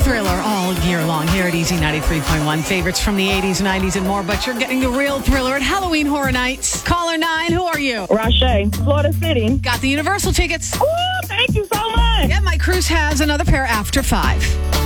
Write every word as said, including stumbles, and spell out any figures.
thriller all year long here at Easy ninety-three point one. Favorites from the eighties, nineties, and more, but you're getting the real thriller at Halloween Horror Nights. Caller nine, who are you? Rashay, Florida City. Got the Universal tickets. Ooh, thank you so much. Yeah, Mike Cruz has another pair after five.